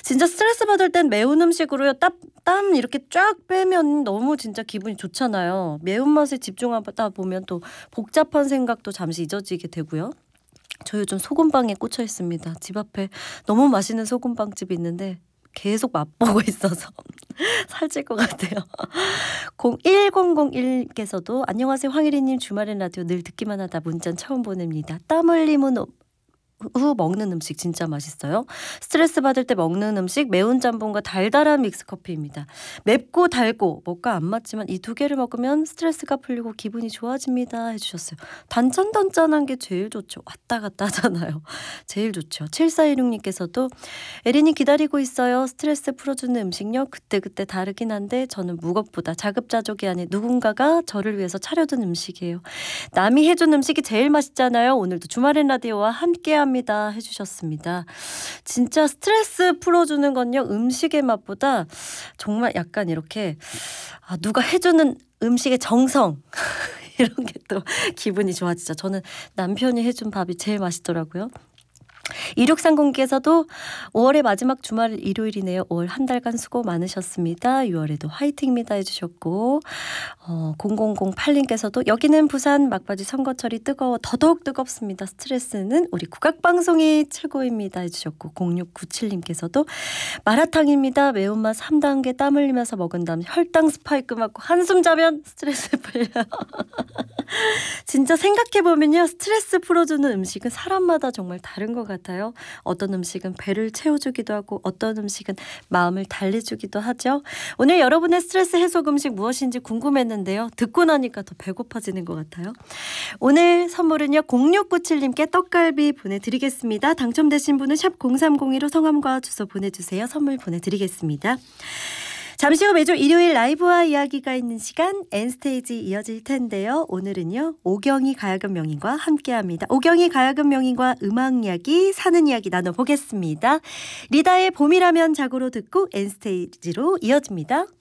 진짜 스트레스 받을 땐 매운 음식으로요. 땀 이렇게 쫙 빼면 너무 진짜 기분이 좋잖아요. 매운맛에 집중하다 보면 또 복잡한 생각도 잠시 잊어지게 되고요. 저 요즘 소금빵에 꽂혀 있습니다. 집 앞에 너무 맛있는 소금빵집이 있는데 계속 맛보고 있어서 살찔 것 같아요. 1001께서도 안녕하세요 황혜리님, 주말엔 라디오 늘 듣기만 하다 문자 처음 보냅니다. 땀 흘림은 후 먹는 음식 진짜 맛있어요. 스트레스 받을 때 먹는 음식 매운 짬뽕과 달달한 믹스커피입니다. 맵고 달고 뭐가 안 맞지만 이 두 개를 먹으면 스트레스가 풀리고 기분이 좋아집니다 해주셨어요. 단짠단짠한 게 제일 좋죠. 왔다 갔다 하잖아요. 제일 좋죠. 7416님께서도 에린이 기다리고 있어요. 스트레스 풀어주는 음식요. 그때그때 다르긴 한데 저는 무엇보다 자급자족이 아닌 누군가가 저를 위해서 차려둔 음식이에요. 남이 해준 음식이 제일 맛있잖아요. 오늘도 주말엔 라디오와 함께합니다 해주셨습니다. 진짜 스트레스 풀어주는 건요, 음식의 맛보다 정말 약간 이렇게 누가 해주는 음식의 정성 이런 게 또 기분이 좋아지죠. 저는 남편이 해준 밥이 제일 맛있더라고요. 2630께서도 5월의 마지막 주말 일요일이네요. 5월 한 달간 수고 많으셨습니다. 6월에도 화이팅입니다 해주셨고 0008님께서도 여기는 부산 막바지 선거철이 뜨거워 더더욱 뜨겁습니다. 스트레스는 우리 국악방송이 최고입니다 해주셨고 0697님께서도 마라탕입니다. 매운맛 3단계 땀 흘리면서 먹은 다음 혈당 스파이크 맞고 한숨 자면 스트레스 풀려요. 진짜 생각해보면요, 스트레스 풀어주는 음식은 사람마다 정말 다른 것 같아요. 어떤 음식은 배를 채워주기도 하고 어떤 음식은 마음을 달래주기도 하죠. 오늘 여러분의 스트레스 해소 음식 무엇인지 궁금했는데요. 듣고 나니까 더 배고파지는 것 같아요. 오늘 선물은요, 0697님께 떡갈비 보내드리겠습니다. 당첨되신 분은 샵 0302로 성함과 주소 보내주세요. 선물 보내드리겠습니다. 잠시 후 매주 일요일 라이브와 이야기가 있는 시간 N스테이지 이어질 텐데요. 오늘은요, 오경이 가야금 명인과 함께합니다. 오경이 가야금 명인과 음악 이야기, 사는 이야기 나눠보겠습니다. 리다의 봄이라면 자고로 듣고 N스테이지로 이어집니다.